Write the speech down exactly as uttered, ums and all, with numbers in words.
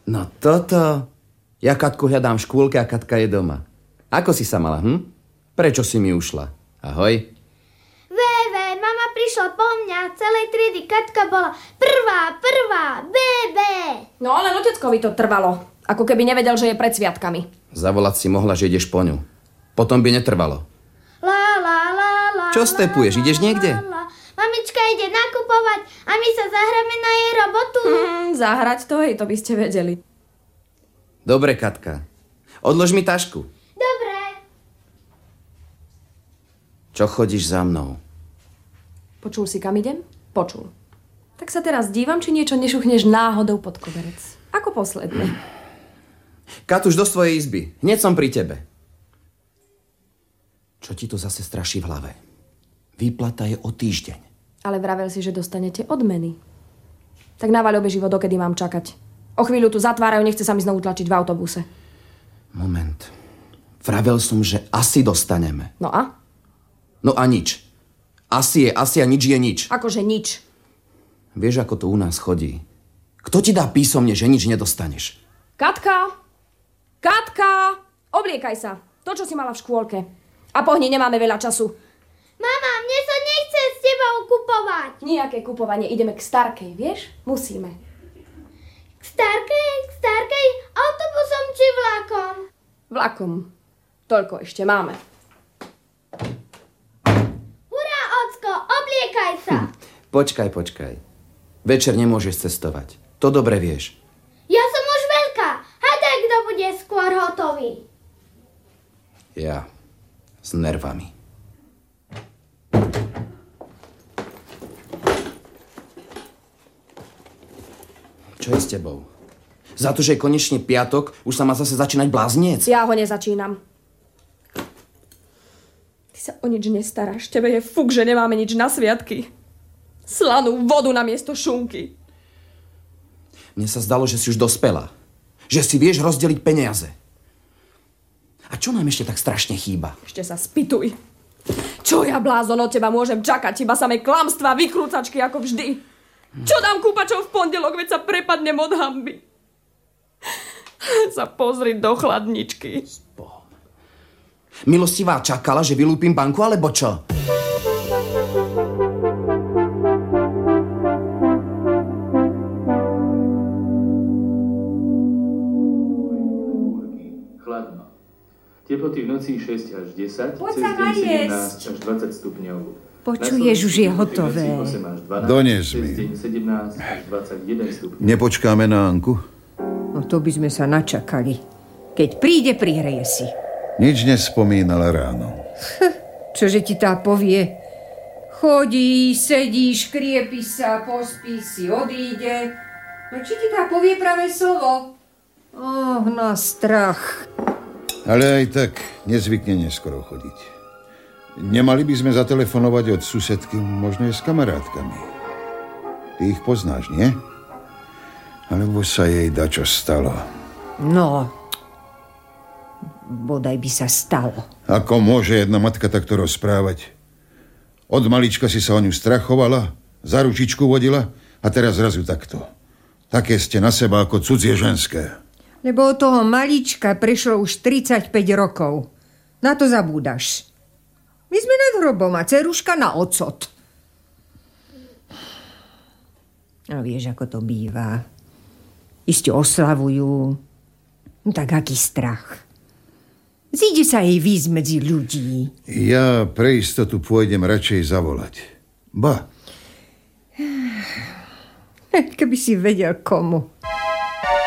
No toto. Ja Katku hľadám v škôlke a Katka je doma. Ako si sa mala, hm? Prečo si mi ušla? Ahoj. Véve, mama prišla po mňa. Celej triedy Katka bola prvá, prvá, bébé. No ale oteckovi to trvalo. Ako keby nevedel, že je pred sviatkami. Zavolať si mohla, že ideš po ňu. Potom by netrvalo. La, la, la, la, Čo stepuješ? Ideš niekde? La, la. Mamička ide nakupovať a my sa zahráme na jej robotu. Hmm, zahrať to, hej, to by ste vedeli. Dobre, Katka. Odlož mi tašku. Dobre. Čo chodíš za mnou? Počul si, kam idem? Počul. Tak sa teraz dívam, či niečo nešuchneš náhodou pod koberec. Ako posledný. Katuš, do svojej izby. Hneď som pri tebe. Čo ti to zase straší v hlave? Výplata je o týždeň. Ale vravel si, že dostanete odmeny. Tak navaľ obeživo, dokedy mám čakať. O chvíľu tu zatvárajú, nechce sa mi znovu tlačiť v autobuse. Moment. Vravel som, že asi dostaneme. No a? No a nič. Asi je asi a nič je nič. Akože nič. Vieš, ako to u nás chodí. Kto ti dá písomne, že nič nedostaneš? Katka! Katka! Obliekaj sa. To, čo si mala v škôlke. A pohni, nemáme veľa času. Mama, mne sa nechce s tebou kupovať. Nijaké kupovanie. Ideme k Starkej, vieš? Musíme. K Starkej? K Starkej? Autobusom či vlakom? Vlakom. Toľko ešte máme. Hurá, ocko, obliekaj sa. Hm. Počkaj, počkaj. Večer nemôžeš cestovať. To dobre vieš. Ja som už veľká. Hádaj, kto bude skôr hotový. Ja. S nervami. Čo je s tebou? Za to, že je konečne piatok, už sa má zase začínať blázniec? Ja ho nezačínam. Ty sa o nič nestaráš. Tebe je fuk, že nemáme nič na sviatky. Slanú vodu namiesto šunky. Mne sa zdalo, že si už dospela. Že si vieš rozdeliť peniaze. A čo nám ešte tak strašne chýba? Ešte sa spýtuj. Čo ja, blázon, od teba môžem čakať? Iba samé klamstvá, vykrúcačky ako vždy. Čo dám kúpačov v pondelok, veď sa prepadnem od hanby. Sa pozri do chladničky. Bohom. Milostivá čakala, že vylúpim banku, alebo čo? Chladno. Teploty v noci šesť až desať, Poď cez sa deň najesť. sedemnásť až dvadsať stupňov. Počuješ, už je hotové. Dones mi. Nepočkáme na Anku? No to by sme sa načakali. Keď príde, prihreje si. Nič nespomínala ráno. Čože ti tá povie? Chodí, sedí, škriepi sa, pospí si, odíde. No či ti tá povie pravé slovo? Oh, na strach. Ale aj tak nezvykne neskoro chodiť. Nemali by sme zatelefonovať od susedky, možno je s kamarátkami. Ty ich poznáš, nie? Alebo sa jej dačo stalo? No, bodaj by sa stalo. Ako môže jedna matka takto rozprávať? Od malička si sa o ňu strachovala, za ručičku vodila a teraz zrazu takto. Také ste na seba ako cudzie ženské. Lebo od toho malička prešlo už tridsaťpäť rokov. Na to zabúdaš. My sme nad hrobom a dceruška na ocot. A vieš, ako to býva. Iste oslavujú. No tak aký strach. Zíde sa jej výjsť medzi ľudí. Ja pre istotu pôjdem radšej zavolať. Ba. Keby si vedel komu.